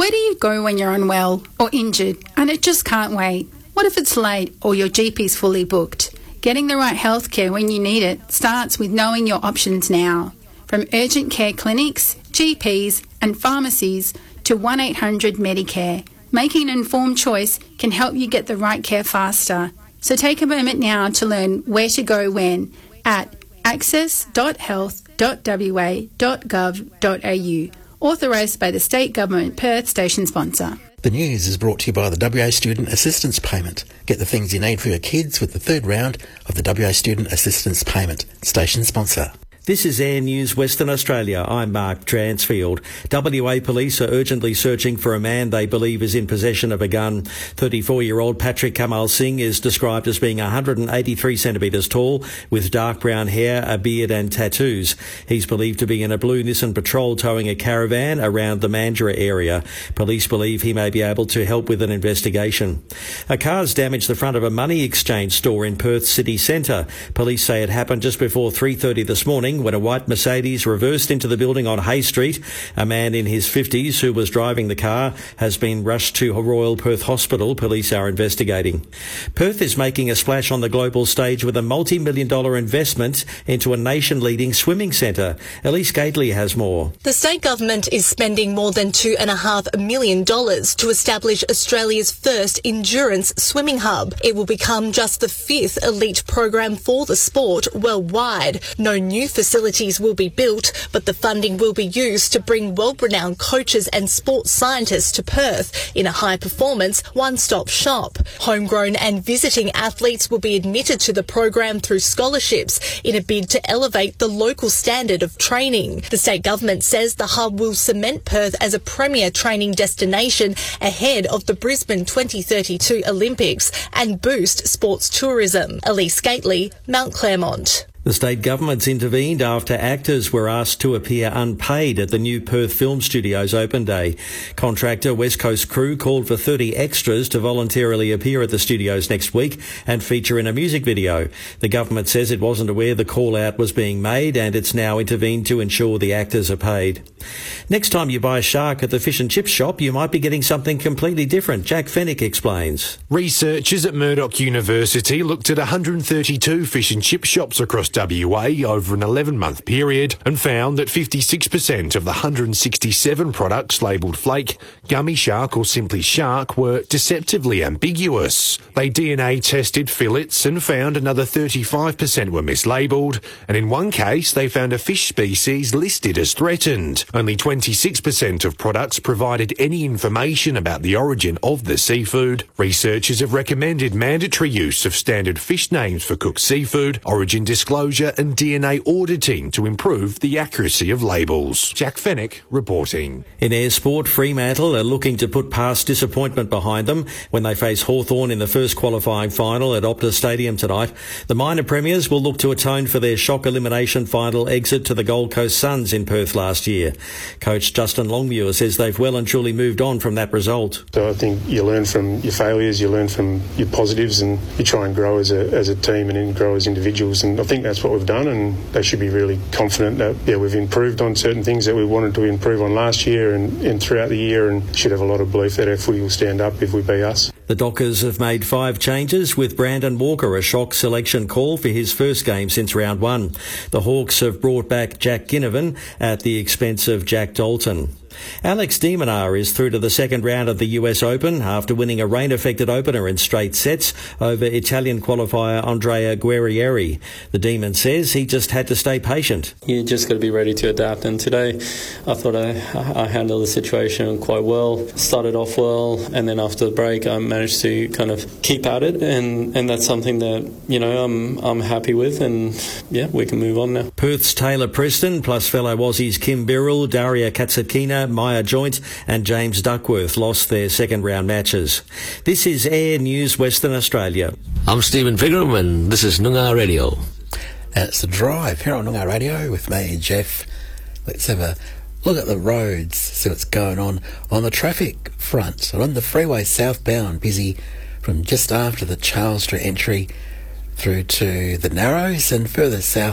Where do you go when you're unwell or injured and it just can't wait? What if it's late or your GP's fully booked? Getting the right healthcare when you need it starts with knowing your options now. From urgent care clinics, GPs and pharmacies to 1-800-Medicare, making an informed choice can help you get the right care faster. So take a moment now to learn where to go when at access.health.wa.gov.au. Authorised by the State Government, Perth station sponsor. The news is brought to you by the WA Student Assistance Payment. Get the things you need for your kids with the third round of the WA Student Assistance Payment. Station sponsor. This is Air News Western Australia. I'm Mark Transfield. WA police are urgently searching for a man they believe is in possession of a gun. 34-year-old Patrick Kamal Singh is described as being 183 centimetres tall, with dark brown hair, a beard and tattoos. He's believed to be in a blue Nissan Patrol towing a caravan around the Mandurah area. Police believe he may be able to help with an investigation. A car's damaged the front of a money exchange store in Perth city centre. Police say it happened just before 3:30 this morning, when a white Mercedes reversed into the building on Hay Street. A man in his 50s who was driving the car has been rushed to Royal Perth Hospital. Police are investigating. Perth is making a splash on the global stage with a multi-million-dollar investment into a nation-leading swimming centre. Elise Gately has more. The state government is spending more than $2.5 million to establish Australia's first endurance swimming hub. It will become just the 5th elite program for the sport worldwide. No new facilities will be built, but the funding will be used to bring world-renowned coaches and sports scientists to Perth in a high-performance, one-stop shop. Homegrown and visiting athletes will be admitted to the program through scholarships in a bid to elevate the local standard of training. The state government says the hub will cement Perth as a premier training destination ahead of the Brisbane 2032 Olympics and boost sports tourism. Elise Gately, Mount Claremont. The state government's intervened after actors were asked to appear unpaid at the new Perth Film Studios open day. Contractor West Coast Crew called for 30 extras to voluntarily appear at the studios next week and feature in a music video. The government says it wasn't aware the call-out was being made and it's now intervened to ensure the actors are paid. Next time you buy a shark at the fish and chip shop, you might be getting something completely different. Jack Fennick explains. Researchers at Murdoch University looked at 132 fish and chip shops across WA over an 11-month period and found that 56% of the 167 products labelled flake, gummy shark or simply shark were deceptively ambiguous. They DNA tested fillets and found another 35% were mislabelled, and in one case they found a fish species listed as threatened. Only 26% of products provided any information about the origin of the seafood. Researchers have recommended mandatory use of standard fish names for cooked seafood, origin disclosure and DNA auditing to improve the accuracy of labels. Jack Fennick reporting. In air sport, Fremantle are looking to put past disappointment behind them when they face Hawthorn in the first qualifying final at Optus Stadium tonight. The minor premiers will look to atone for their shock elimination final exit to the Gold Coast Suns in Perth last year. Coach Justin Longmuir says they've well and truly moved on from that result. So I think you learn from your failures, you learn from your positives, and you try and grow as a team and then grow as individuals. And I think that's what we've done, and they should be really confident that we've improved on certain things that we wanted to improve on last year and throughout the year, and should have a lot of belief that our footy will stand up if we beat us. The Dockers have made 5 changes, with Brandon Walker a shock selection call for his first game since round 1. The Hawks have brought back Jack Ginnivan at the expense of Jack Dalton. Alex de Minaur is through to the second round of the US Open after winning a rain-affected opener in straight sets over Italian qualifier Andrea Guerrieri. The Demon says he just had to stay patient. You just got to be ready to adapt, and today I thought I handled the situation quite well. Started off well, and then after the break I managed to kind of keep at it, and that's something that, you know, I'm happy with, and yeah, we can move on now. Perth's Taylor Preston plus fellow Aussies Kim Birrell, Daria Katsatkina, Maya Joint and James Duckworth lost their second round matches. This is Air News Western Australia. I'm Stephen Figram and this is Noongar Radio. And it's The Drive here on Noongar Radio with me and Jeff. Let's have a look at the roads, see what's going on the traffic front. So on the freeway southbound, busy from just after the Charles Street entry through to the Narrows, and further south